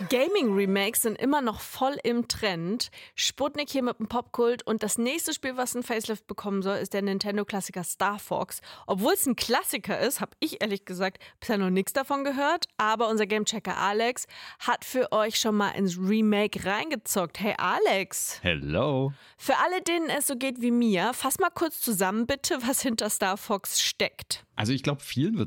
Gaming-Remakes sind immer noch voll im Trend. Sputnik hier mit dem Popkult und das nächste Spiel, was ein Facelift bekommen soll, ist der Nintendo-Klassiker Star Fox. Obwohl es ein Klassiker ist, habe ich ehrlich gesagt bisher noch nichts davon gehört, aber unser Gamechecker Alex hat für euch schon mal ins Remake reingezockt. Hey Alex! Hello! Für alle, denen es so geht wie mir, fass mal kurz zusammen bitte, was hinter Star Fox steckt. Also ich glaube, vielen wird